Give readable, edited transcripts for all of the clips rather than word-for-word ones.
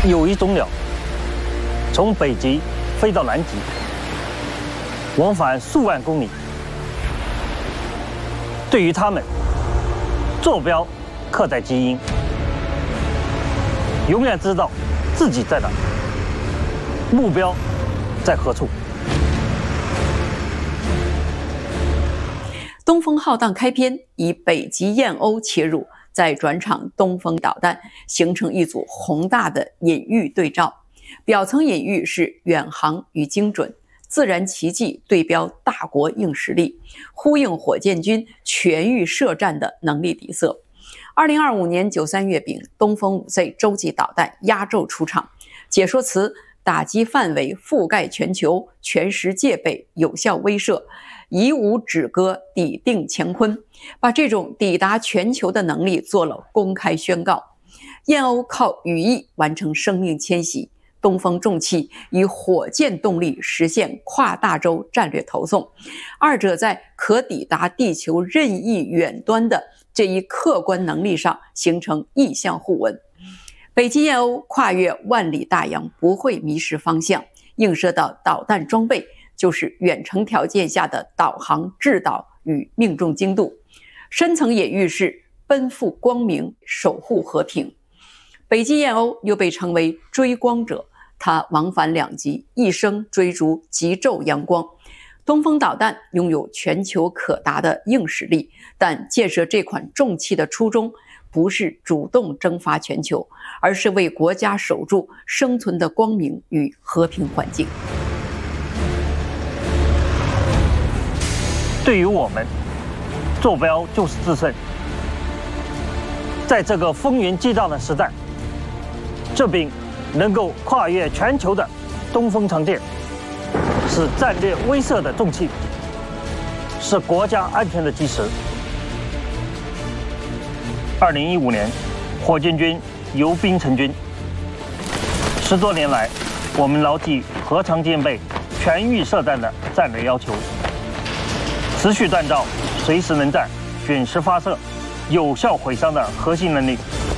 有一种鸟从北极飞到南极，往返数万公里。对于它们，坐标刻在基因，永远知道自己在哪，目标在何处。 东风浩荡开篇以北极燕鸥切入，再转场东风导弹，形成一组宏大的隐喻对照。表层隐喻是远航与精准，自然奇迹对标大国硬实力，呼应火箭军全域射战的能力底色。2025年93月饼，东风5C 洲际导弹压轴出场，解说词：打击范围覆盖全球，全时戒备，有效威慑，以武止戈，抵定乾坤，把这种抵达全球的能力做了公开宣告。燕鸥靠羽翼完成生命迁徙，东风重器以火箭动力实现跨大洲战略投送，二者在可抵达地球任意远端的这一客观能力上形成异相互文。北极燕鸥跨越万里大洋，不会迷失方向，映射到导弹装备就是远程条件下的导航、制导与命中精度。深层隐喻是奔赴光明，守护和平。北极燕鸥又被称为追光者，它往返两极，一生追逐极昼阳光。东风导弹拥有全球可达的硬实力，但建设这款重器的初衷不是主动征伐全球，而是为国家守住生存的光明与和平环境。 对于我们，坐标就是制胜。在这个风云激荡的时代，这柄能够跨越全球的东风长剑，是战略威慑的重器，是国家安全的基石。2015年，火箭军由兵成军。10多年来，我们牢记核常兼备、全域射战的战略要求，持续锻造随时能战、准时发射、有效毁伤的核心能力。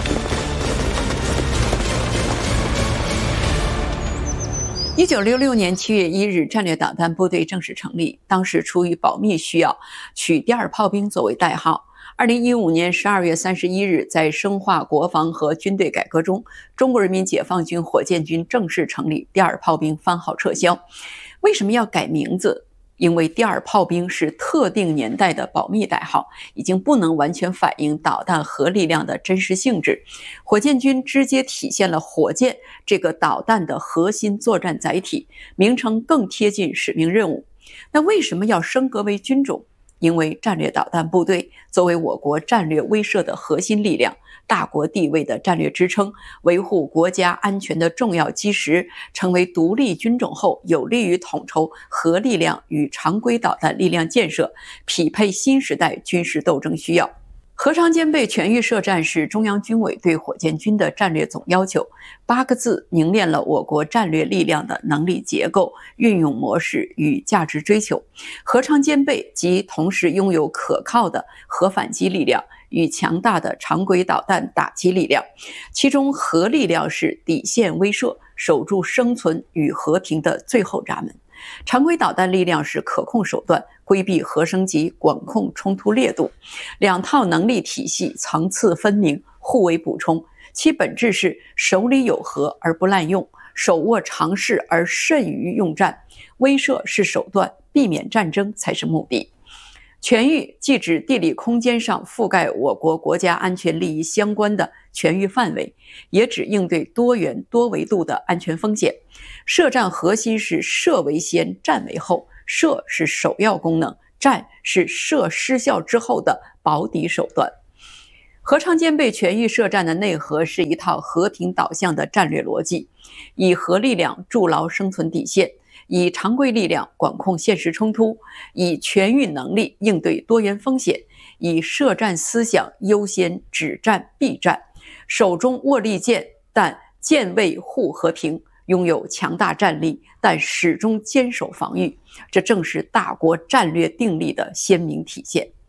1966年7月1日，战略导弹部队正式成立。当时出于保密需要，取第二炮兵作为代号。2015年12月31日，在深化国防和军队改革中，中国人民解放军火箭军正式成立，第二炮兵番号撤销。为什么要改名字？因为第二炮兵是特定年代的保密代号，已经不能完全反映导弹核力量的真实性质。火箭军直接体现了火箭这个导弹的核心作战载体，名称更贴近使命任务。那为什么要升格为军种？因为战略导弹部队作为我国战略威慑的核心力量，大国地位的战略支撑，维护国家安全的重要基石，成为独立军种后，有利于统筹核力量与常规导弹力量建设，匹配新时代军事斗争需要。核常兼备全域射战是中央军委对火箭军的战略总要求，8个字凝练了我国战略力量的能力结构、运用模式与价值追求。核常兼备即同时拥有可靠的核反击力量与强大的常规导弹打击力量，其中核力量是底线威慑，守住生存与和平的最后闸门。常规导弹力量是可控手段，规避核升级，管控冲突烈度。两套能力体系层次分明，互为补充，其本质是手里有核而不滥用，手握常识而慎于用战。威慑是手段，避免战争才是目的。全域既指地理空间上覆盖我国国家安全利益相关的全域范围，也指应对多元多维度的安全风险。射战核心是射为先，战为后，射是首要功能，战是射失效之后的保底手段。核常兼备全域射战的内核是一套和平导向的战略逻辑，以核力量筑牢生存底线，以常规力量管控现实冲突，以全域能力应对多元风险，以射战思想优先止战避战，手中握利剑，但剑卫护和平，拥有强大战力，但始终坚守防御，这正是大国战略定力的鲜明体现。